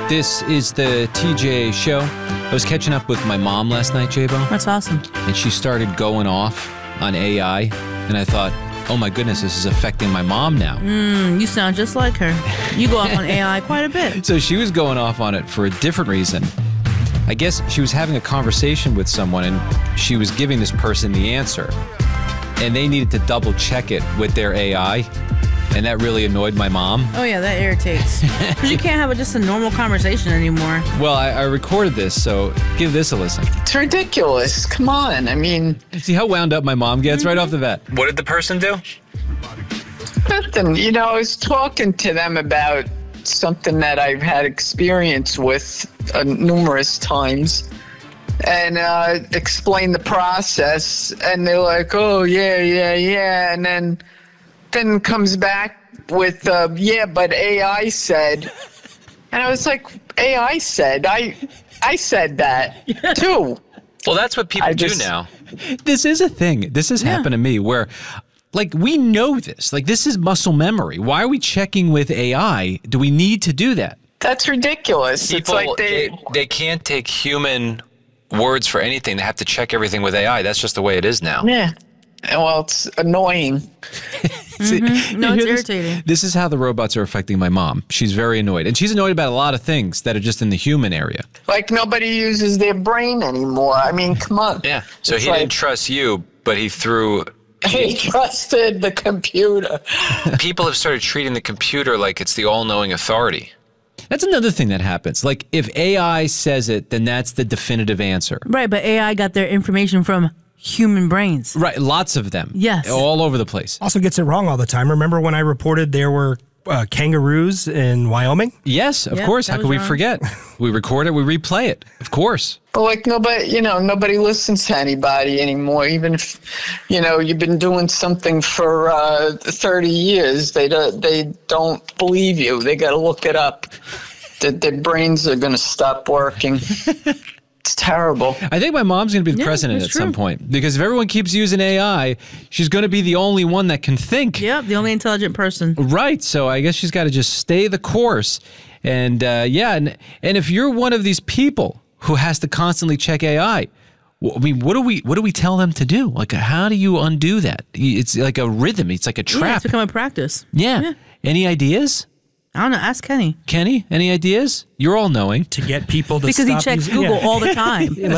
This is the TJ show. I was catching up with my mom last night, J-Bo. That's awesome. And she started going off on AI. And I thought, oh my goodness, this is affecting my mom now. You sound just like her. You go off on AI quite a bit. So she was going off on it for a different reason. I guess she was having a conversation with someone and she was giving this person the answer. And they needed to double check it with their AI. And that really annoyed my mom. Oh, yeah, that irritates. Because you can't have just a normal conversation anymore. Well, I recorded this, so give this a listen. It's ridiculous. Come on. I mean, See how wound up my mom gets right off the bat. What did the person do? nothing. You know, I was talking to them about something that I've had experience with numerous times and explained the process. And they're like, oh, yeah. And then comes back with, yeah, but AI said. And I was like, AI said? I said that, too. Well, that's what people do now. This is a thing. This has happened to me where, like, we know this. Like, this is muscle memory. Why are we checking with AI? Do we need to do that? That's ridiculous. People, it's like they can't take human words for anything. They have to check everything with AI. That's just the way it is now. Yeah. Well, it's annoying. See, No, it's irritating. This is how the robots are affecting my mom. She's very annoyed. And she's annoyed about a lot of things that are just in the human area. Like nobody uses their brain anymore. I mean, come on. Yeah. So It's he like- didn't trust you, but he threw. He trusted the computer. People have started treating the computer like it's the all-knowing authority. That's another thing that happens. Like, if AI says it, then that's the definitive answer. Right, but AI got their information from human brains. Right, lots of them. Yes. All over the place. Also gets it wrong all the time. Remember when I reported there were kangaroos in Wyoming? Yes, of Yeah, course. that How was could we wrong. forget? We record it, we replay it. Of course. But like nobody listens to anybody anymore. Even if, you've been doing something for 30 years, they don't believe you. They got to look it up. Their brains are going to stop working. It's terrible. I think my mom's going to be the Yeah, president at that's some true. point. Because if everyone keeps using AI, she's going to be the only one that can think. Yep, the only intelligent person. Right. So I guess she's got to just stay the course. And and if you're one of these people who has to constantly check AI, I mean, what do we tell them to do? Like, how do you undo that? It's like a rhythm. It's like a Yeah, trap. it's become a practice. Yeah. Any ideas? I don't know. Ask Kenny. Kenny, any ideas? You're all knowing. To get people to Because he stop checks using- Google Yeah. all the time.